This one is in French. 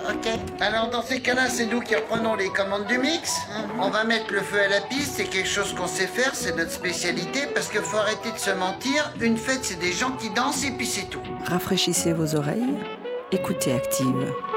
Ok. Alors dans ces cas-là, c'est nous qui reprenons les commandes du mix. On va mettre le feu à la piste, c'est quelque chose qu'on sait faire, c'est notre spécialité, parce qu'il faut arrêter de se mentir. Une fête, c'est des gens qui dansent et puis c'est tout. Rafraîchissez vos oreilles, écoutez Active.